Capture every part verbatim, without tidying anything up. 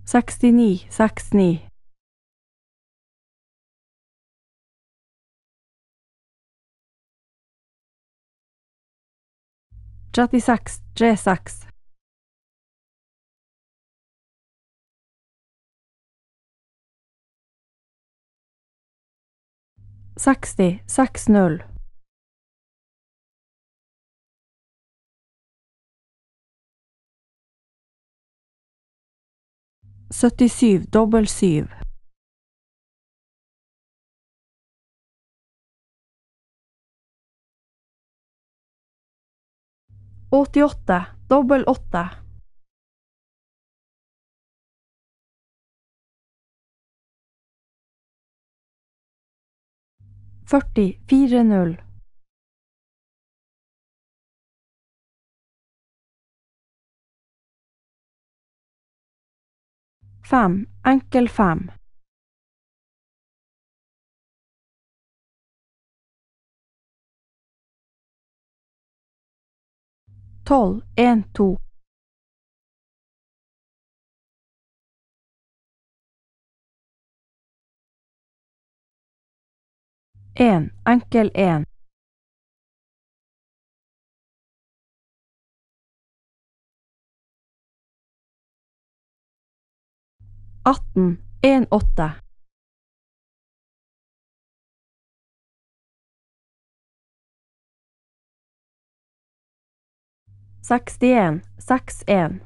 sekstini, sekstini. trettiseks, trettiseks. seksti, seksti. syttisju, dobbel syv. åttiåtte, dobbel åtte. førti, fire null. fem, enkel fem. tolv, en, to. en, enkel en. atten, en, åtte. sekstien, seks, en.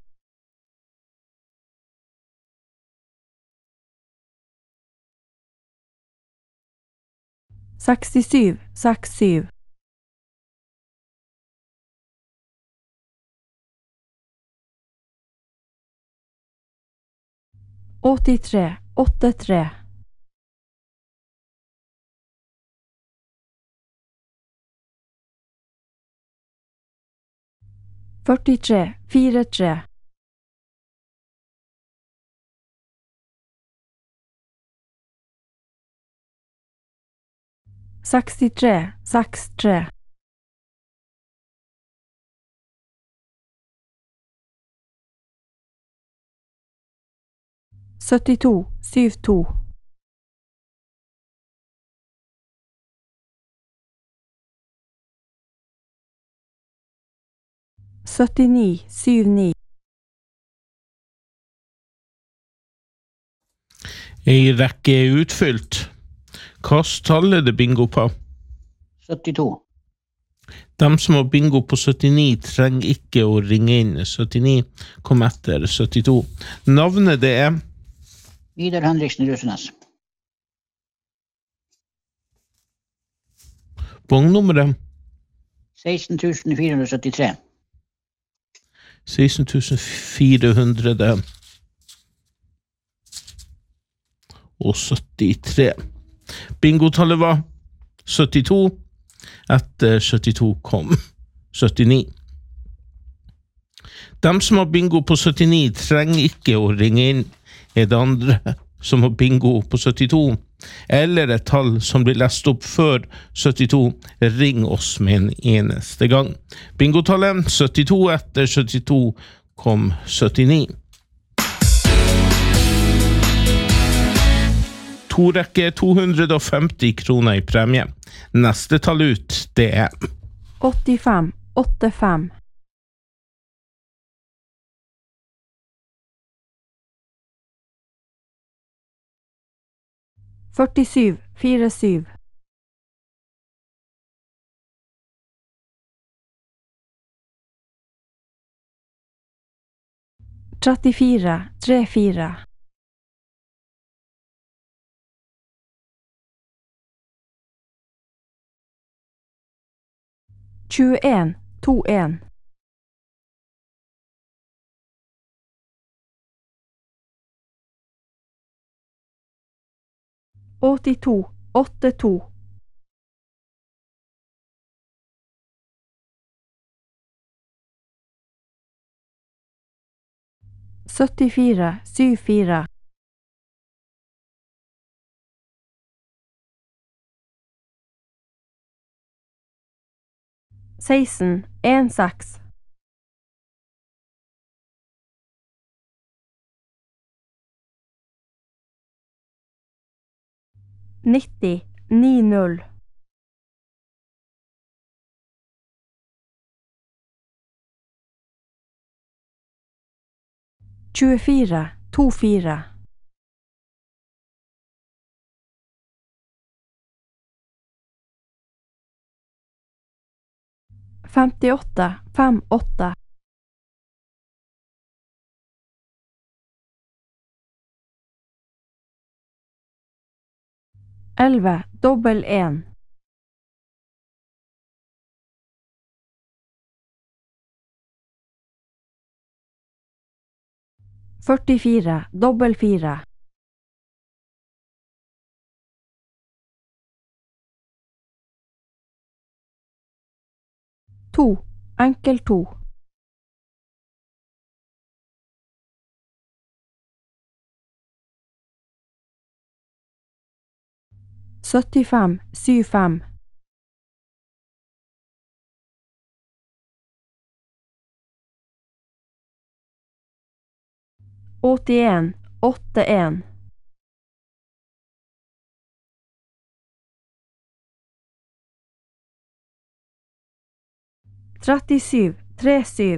sekstisju, seks, syv. åttitre, åtte, tre. førtitre, fire, tre. sekstitre, seks, tre. syttito, syv, to. syttini, syv, ni. Ei rekke er utfylt. Hvilket tall er det bingo på? syttito. De som har bingo på syttini trenger ikke å ringe inn. syttini kom etter syttito. Navnet det er Vidar Henriksen Rusenes. Vognnummeret seksten tusen fire hundre syttitre. seksten tusen fire hundre og syttitre. Bingotallet var syttito. Etter syttito kom syttini. De som har bingo på syttini trenger ikke å ringe inn. Er det andre som har bingo på syttito, eller et tall som blir lest opp før syttito, ring oss med en eneste gang. Bingotallet syttito, etter syttito kom syttini. To rekke to hundre og femti kroner i premie. Neste tall ut, det er åttifem, åttifem. førtisju, fire, syv. trettifire, tre, fire. tjueen, to, en. åttito, åtte, to. syttifire, syv, fire. seksten, en, seks. nitti, ni null. tjuefire, to fire. femtiåtte, fem åtte. elleve, dobbel en. førtifire, dobbel fire. To, enkel to. syttifem, syv fem. åttien, åtte en. trettisju, tre syv.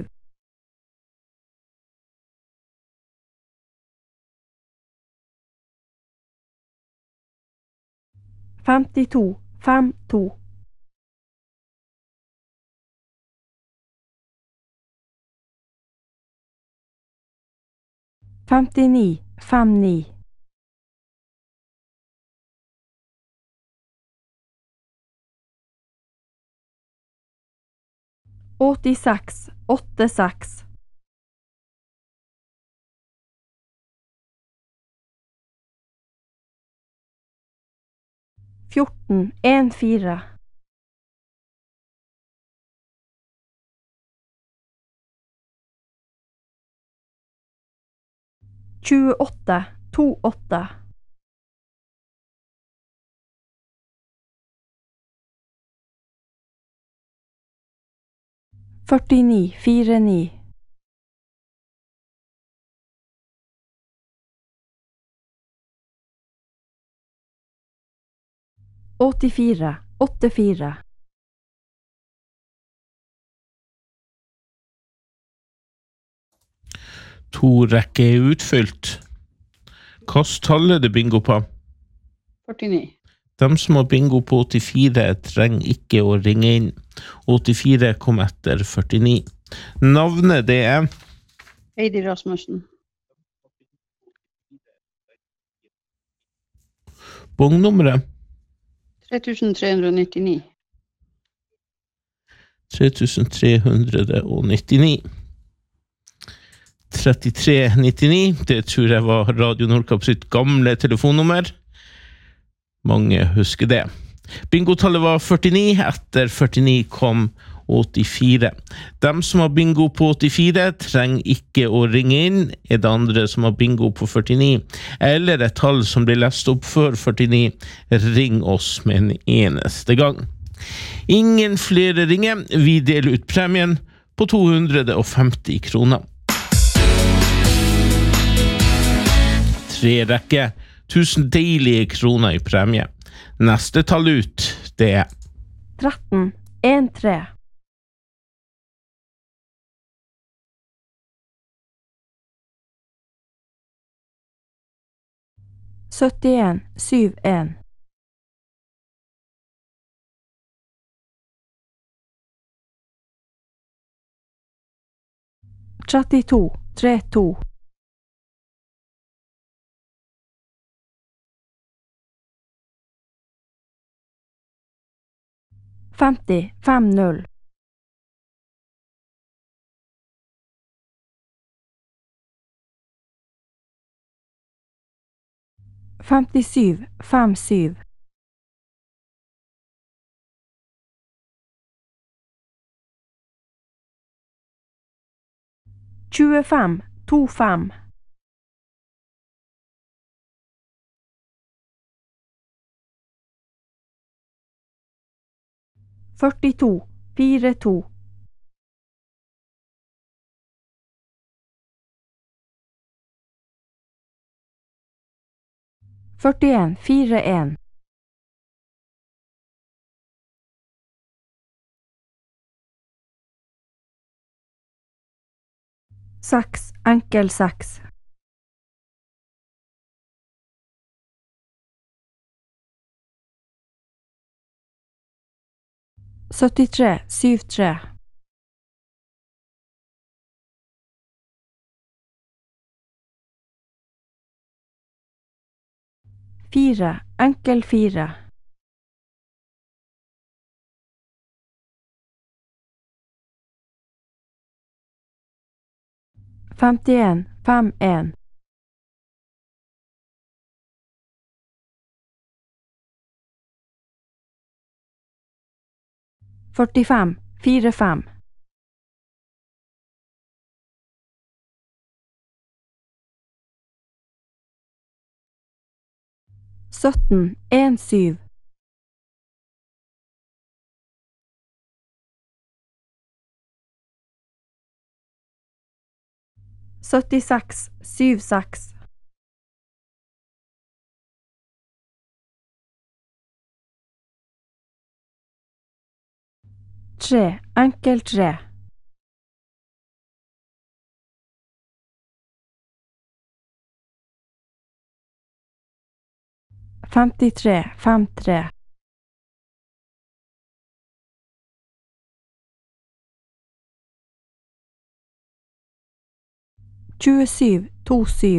femtito, fem to. femtini, fem ni. åttiseks, åtte seks. fjorten, en fire. tjueåtte, to åtte. førtini, fire ni. åttifire, åtte fire. To rekker er utfylt. Hvilket tall er det bingo på? førtini. De som har bingo på åttifire trenger ikke å ringe inn. åttifire kom etter førtini. Navnet det er Heidi Rasmussen. bongnummeret tre tusen tre hundre og nittini. tre tusen tre hundre og nittini. trettitre nittini, det tror jeg var Radio Nordkapp sitt gamle telefonnummer. Mange husker det. Bingotallet var førtini, etter førtini kom åttifire. De som har bingo på åttifire trenger ikke å ringe inn. Er det andre som har bingo på førtini, eller et tall som blir lest opp før førtini, ring oss med en eneste gang. Ingen flere ringer. Vi deler ut premien på to hundre og femti kroner. Tre rekker, tusen deilige kroner i premie. Neste tall ut, det er tretten, en tre. syttien, syv en. trettito, tre to. femti, fem null. femtisju, fem syv. tjuefem, to fem. førtito, fire to. førtien, fire en. Seks, enkel seks. syttitre, syv tre. Fire, enkel fire. Femtien, fem en. Førtifem, fire fem. Sytten, en syv. Syttiseks, syv seks. Tre, enkel tre. Femtitre, fem tre. Tjuesyv, to syv.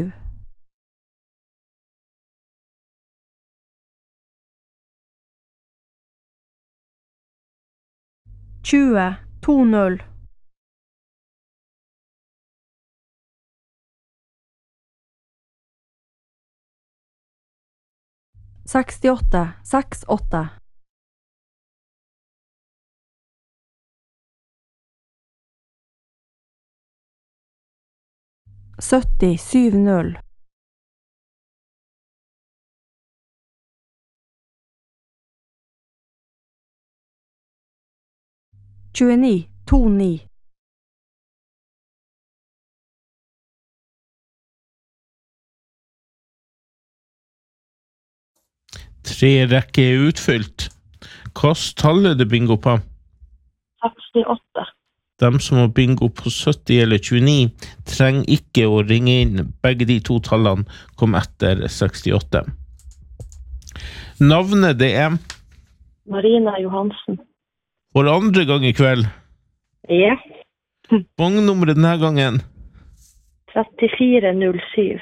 Tjue, to null. Sekstiåtte, seks åtte. Sytti, syv null. Tjueni, to ni. Tre rekker er utfylt. Hvilket tall er det bingo på? sekstiåtte. De som har bingo på sytti eller tjueni trenger ikke å ringe inn. Begge de to tallene kom etter sekstiåtte. Navnet det er Marina Johansen. for andre gang i kveld. Ja. Bongnummeret denne gangen. trettifire null syv.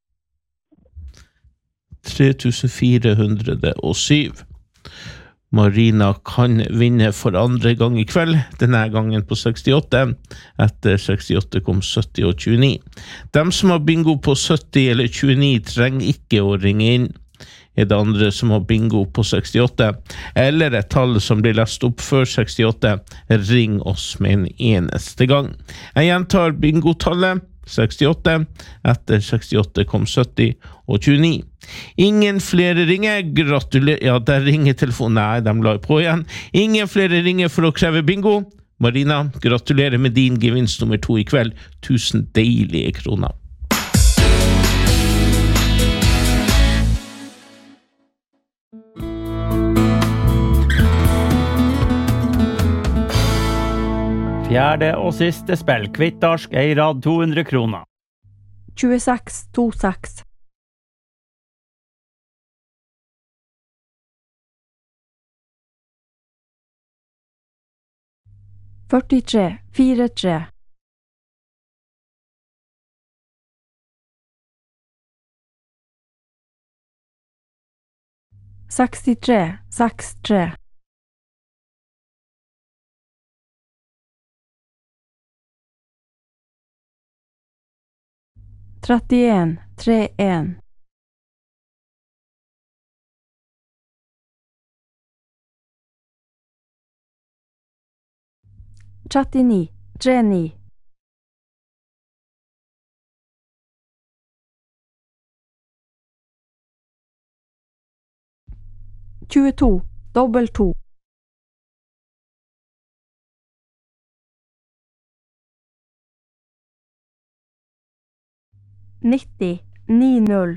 tre tusen fire hundre og syv. Marina kan vinne for andre gang i kveld, denne gangen på sekstiåtte. Etter sekstiåtte kom sytti og tjueni. De som har bingo på sytti eller tjueni trenger ikke å ringe inn. Er det andre som har bingo på sekstiåtte, eller et tall som blir lest opp før sekstiåtte, ring oss med en eneste gang. Jeg gjentar bingotallet, sekstiåtte, etter sekstiåtte kom sytti og tjueni. Ingen flere ringer, gratulerer, ja, der ringer telefonen, nei, de la på igjen. Ingen flere ringer for å kreve bingo. Marina, gratulerer med din gevinst nummer to i kveld. Tusen deilige kroner. Fjerde og siste spill, Kvittarsk, Eirad, to hundre kroner. Tjueseks, to seks. Førtitre, fire tre. Sekstitre, seks tre. trettien, tre en. trettini, tre ni. tjueto, dobbel to. nitti, ni null.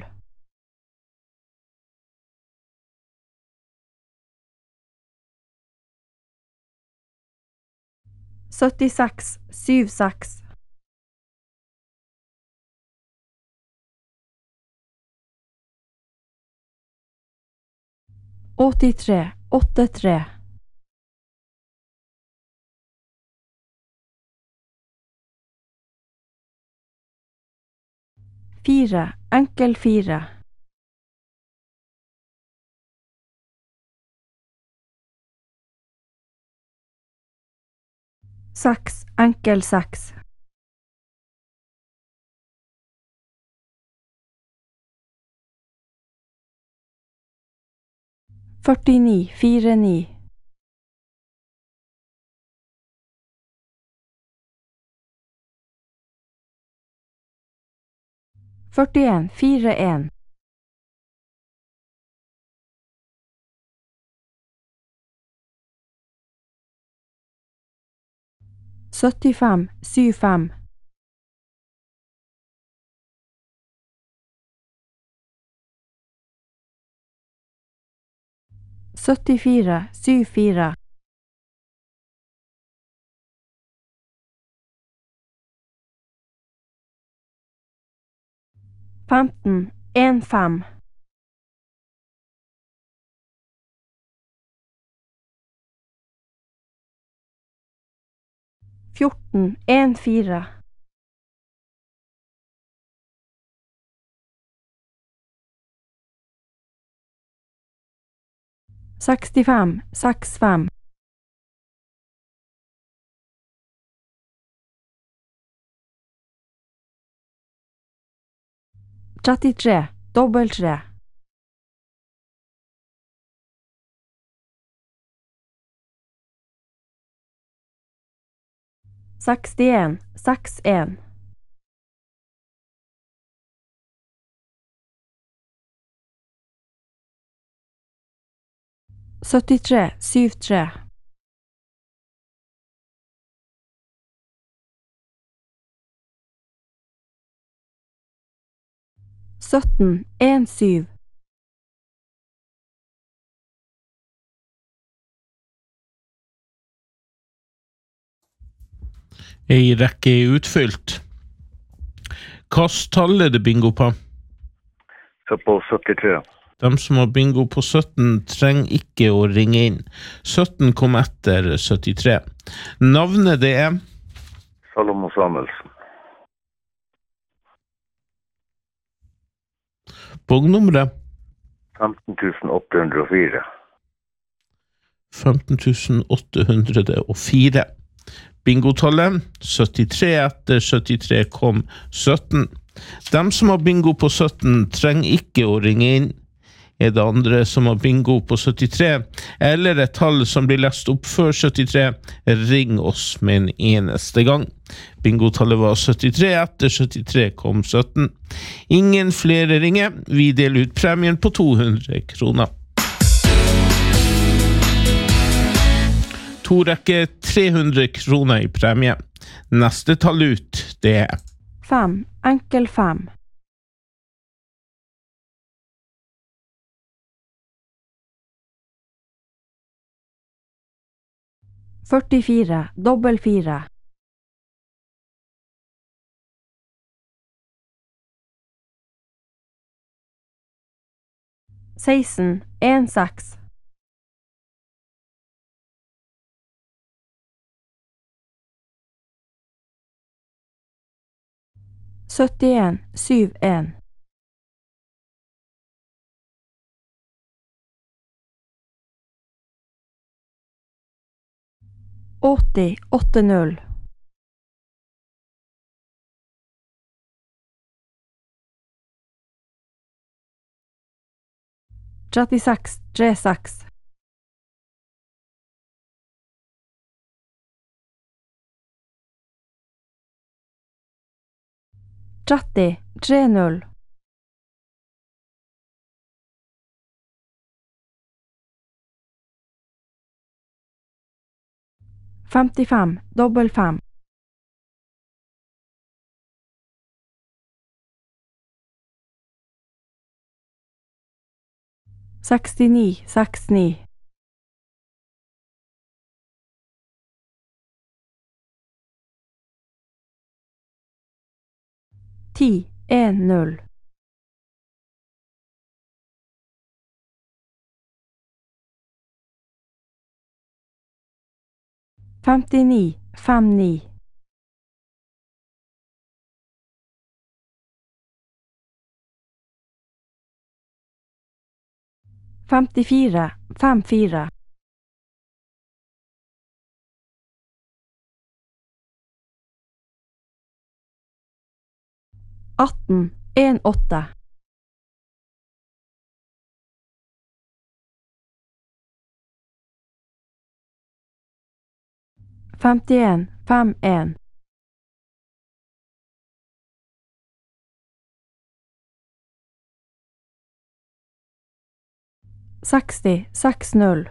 syttiseks, syv seks. åttitre, åttitre. Fire, enkel fire. Seks, enkel seks. førtini, fire, ni. førtien, fire, en. syttifem, syv, fem. syttifire, syv, fire. femten, en, fem. fjorten, en, fire. sekstifem, seks, fem. trettitre, dobbel tre. sekstien, seks, en. syttitre, syv, tre. sytten, en, syv. Ei rekke er utfylt. Kast tallet det bingo på. Så på syttitre. De som har bingo på sytten trenger ikke å ringe inn. sytten kom etter syttitre. Navnet det er Salomon Samuelsen. Bognummeret femten tusen åtte hundre og fire. femten tusen åtte hundre og fire. Bingotallet syttitre, etter syttitre kom sytten. De som har bingo på sytten trenger ikke å ringe inn. Er det andre som har bingo på syttitre, eller et tall som blir lest opp før syttitre, ring oss med en eneste gang. Bingotallet var syttitre, etter syttitre kom sytten. Ingen flere ringer. Vi deler ut premien på to hundre kroner. To rekke tre hundre kroner i premie. Neste tall ut, det er fem, enkel fem. førtifire, dobbel fire. seksten, en, seks. syttien, syv, en. åtti, åtte, null. trettiseks, tre, seks. tretti, tre, null. femtifem, dobbel fem. sekstini, seks, ni. ti, en, null. femtini, femtini. femtifire, femtifire. atten, åtte. femtien, femtien. seksti, seksti.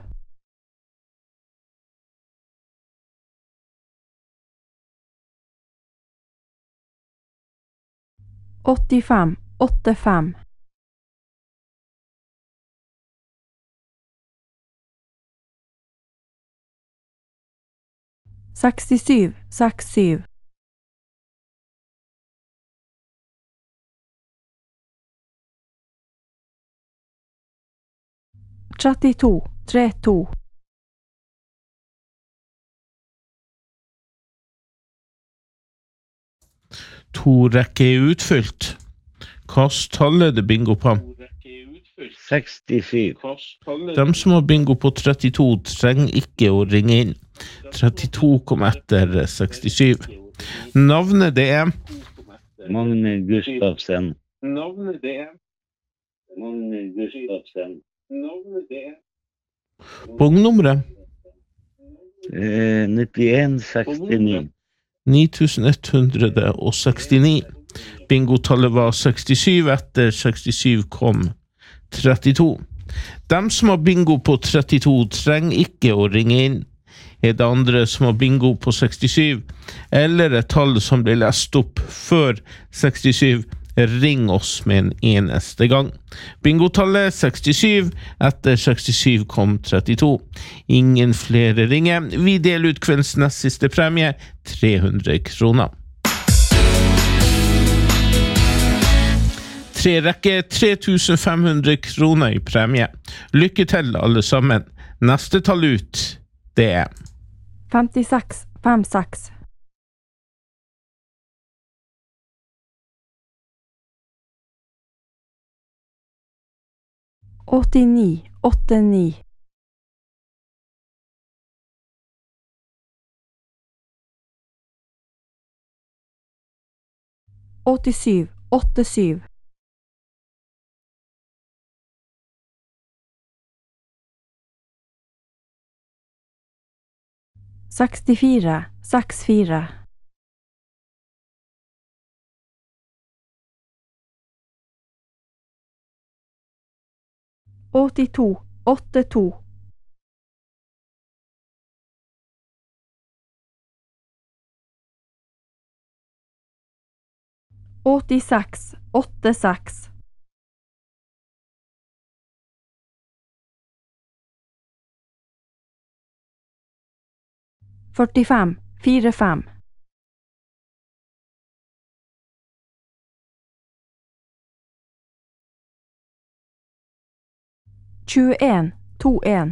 åttifem, åttifem. sekstisju, sekstisju. trettito, trettito. To rekker er utfylt. Kast tallet det bingo på. sekstisju. De som har bingo på trettito trenger ikke å ringe inn. trettito kom etter sekstisju. Navnet det er Magne Gustavsen. Navnet det er Magne Gustavsen. Navnet det er Bongnummeret Eh, nittien sekstini. ni tusen ett hundre sekstini. Bingotallet var sekstisju, etter sekstisju kom trettito. De som har bingo på trettito trenger ikke å ringe inn. Er det andre som har bingo på sekstisju, eller et tall som blir lest opp før sekstisju, ring oss med en eneste gang. Bingotallet sekstisju, etter sekstisju kom trettito. Ingen flere ringer. Vi deler ut kveldens nest siste premie, tre hundre kroner. Tre rekke, tre tusen fem hundre kroner i premie. Lykke til alle sammen. Neste tall ut, det er femtiseks, femtiseks. åttini, åttini. åttisju, åttisju. sekstifire, sekstifire. åttito, åttito. åttiseks, åttiseks. førtifem, førtifem. tjueen, tjueen.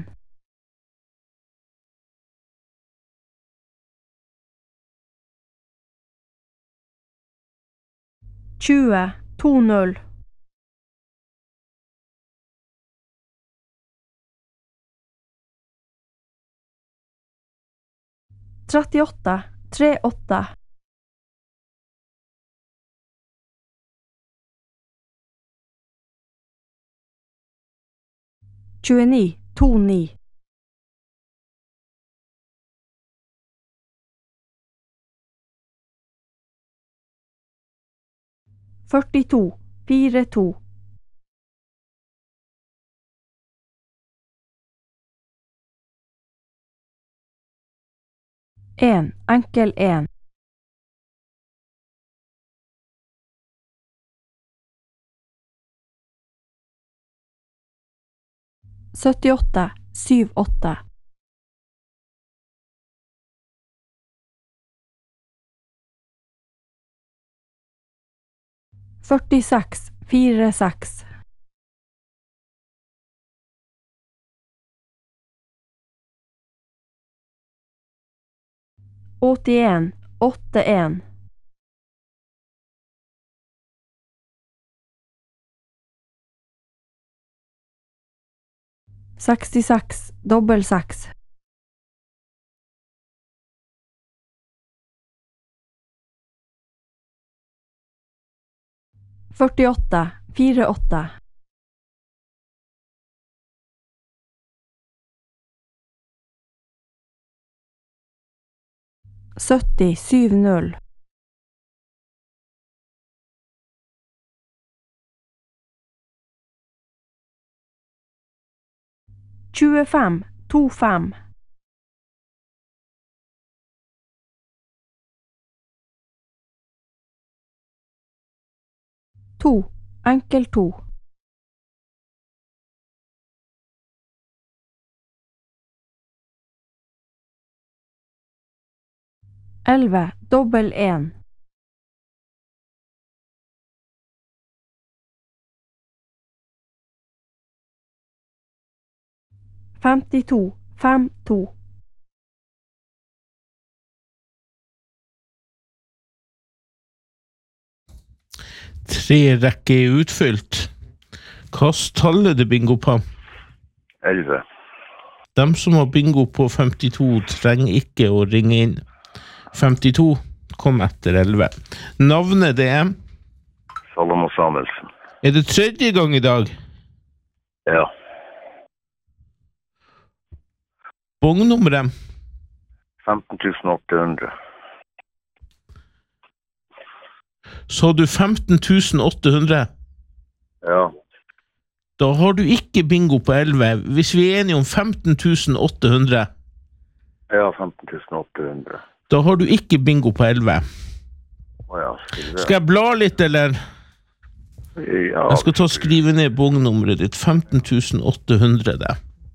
tjue, tjueni. trettiåtte, trettiåtte. tjueni, tjueni. førtito, førtito. En, enkel en. syttiåtte, syttiåtte. førtiseks, førtiseks. åttien, åttien. sekstiseks, dobbel seks. førtiåtte, fire åtte. sytti, syv null. tjuefem, to fem. To, enkel to. Elleve, dobbel en. femtito, fem to. Tre rekker er utfylt. Hva tallet det bingo på? elleve. De som har bingo på femtito trenger ikke å ringe inn. femtito kom etter elleve. Navnet det er? Salomon Samuelsen. Er det tredje gang i dag? Ja. Bongnummeret? femten tusen åtte hundre. Så du femten tusen åtte hundre? Ja. Da har du ikke bingo på elleve. Hvis vi er enige om femten tusen åtte hundre? Ja, femten tusen åtte hundre. Da har du ikke bingo på elleve. Å ja, skriver. Skal jeg bla litt, eller? Ja. Jeg skal ta og skrive ned bongnummeret ditt. femten tusen åtte hundre, det.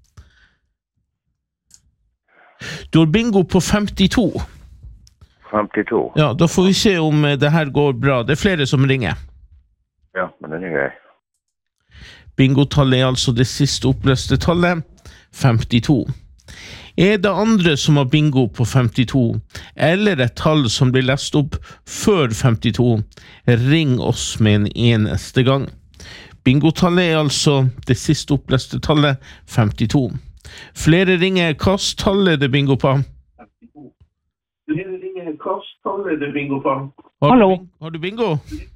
Du har bingo på femtito. femtito. Ja, da får vi se om det her går bra. Det er flere som ringer. Ja, men den er grei. Bingotallet er altså det siste oppløste tallet, femtito. Er det andre som har bingo på femtito, eller et tall som blir lest opp før femtito, ring oss med en eneste gang. Bingotallet er altså det siste oppløste tallet, femtito. Flere ringer, hva tallet det bingo på? Flere ringer, hva tallet det bingo på? Har Hallo. Du, har du bingo?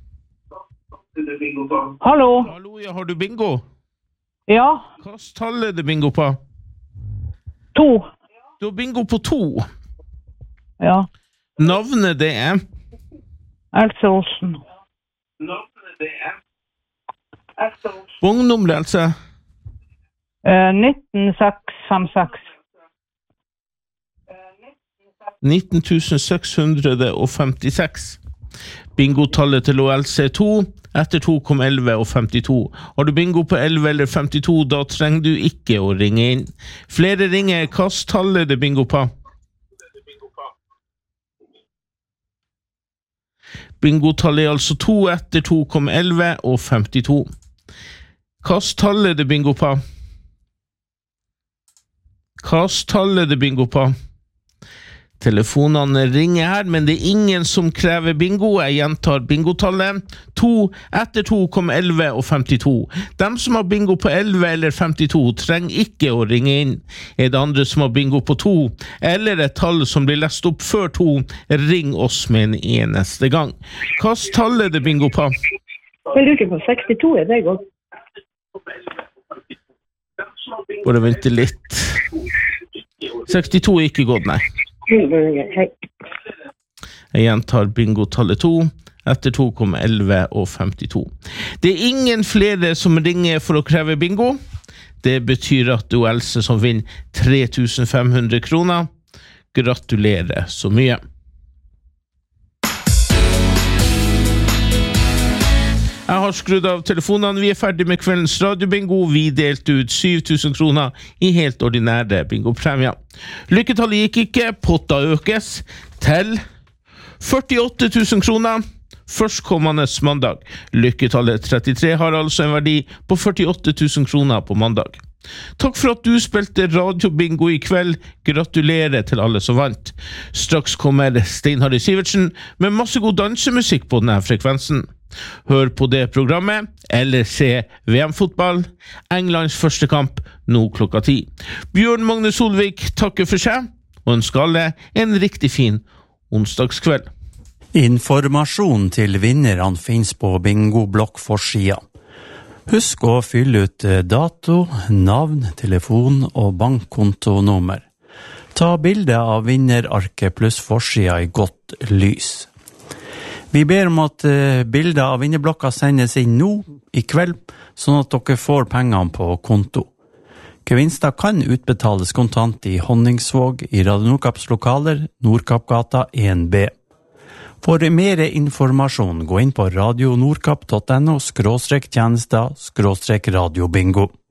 Hallo. Hallo, ja, har du bingo? Ja, Hva tallet det bingo på? to. Du har bingo på to. Ja, Navnet det er? Else Olsen. Navnet det er? Bongnummeret, altså? Eh, nitten seks fem seks. nitten tusen seks hundre femtiseks. Bingotallet til O L C to. Etter to kom elleve og femtito. Har du bingo på elleve eller femtito, da trenger du ikke å ringe inn. Flere ringer, hva tallet det bingo på? Bingotallet er altså to. Etter to kom elleve og femtito. Hva tallet det bingo på? Hva tallet det bingo på? Telefonene ringer her, men det er ingen som krever bingo. Jeg gjentar bingotallet. to. Etter to kom elleve og femtito. De som har bingo på elleve eller femtito trenger ikke å ringe inn. Er det andre som har bingo på to, eller et tall som blir lest opp før to, ring oss med en eneste gang. Hva tallet det bingo på? Jeg lurer på sekstito, er det godt? Bare vente litt. sekstito er ikke godt, nei. Hei. Jeg gjentar bingotallet to. Etter to kom elleve og femtito. Det er ingen flere som ringer for å kreve bingo. Det betyr at du er Else som vinner tre tusen fem hundre kroner. Gratulerer så mye. Jeg har skrudd av telefonene. Vi er ferdig med kveldens radiobingo. Vi delte ut syv tusen kroner i helt ordinære bingopremier. Lykketallet gikk ikke. Potta økes til førtiåtte tusen kroner. Førstkommende mandag. Lykketallet trettitre har altså en verdi på førtiåtte tusen kroner på mandag. Takk for at du spilte radiobingo i kveld. Gratulerer til alle som vant. Straks kommer Stein Harry Sivertsen med masse god dansemusikk på denne frekvensen. Hør på det programmet, eller se V M-fotball. Englands første kamp, nå klokka ti. Bjørn Magne Solvik takker for seg, og ønsker alle en riktig fin onsdagskveld. Informasjon til vinnerne finnes på bingo-blokk-forsida. Husk å fylle ut dato, navn, telefon og bankkontonummer. Ta bilde av vinnerarket pluss forsida i godt lys. Vi ber om at bilder av vinnerblokka sendes inn nå i kveld, sånn at dere får pengene på konto. Gevinster kan utbetales kontant i Honningsvåg i Radio Nordkapps lokaler, Nordkappgata en B. For mer informasjon, gå inn på radio nordkapp punktum no skråstrek tjenester skråstrek radiobingo.